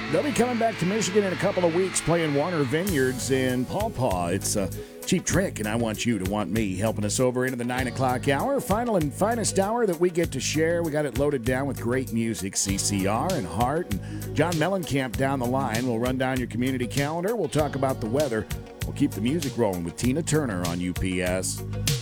They'll be coming back to Michigan in a couple of weeks playing Warner Vineyards in Paw Paw. It's a Cheap Trick, and I Want You to Want Me, helping us over into the 9 o'clock hour. Final and finest hour that we get to share. We got it loaded down with great music, CCR and Heart and John Mellencamp down the line. We'll run down your community calendar. We'll talk about the weather. We'll keep the music rolling with Tina Turner on UPS.